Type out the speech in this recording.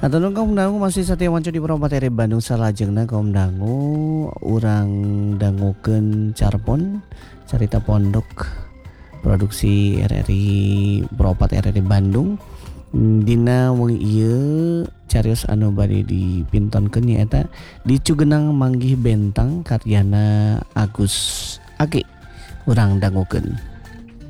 Aturun kaum dangu masih setia wancu di Propat area Bandung salajengna kaum dangu urang dangukeun carpon carita pondok produksi RRI Propat RRI Bandung. Dina wengi ieu carios anu bari dipintonkeun nyaeta di Cugenang Manggih Bentang karyana Agus Age urang dangukeun.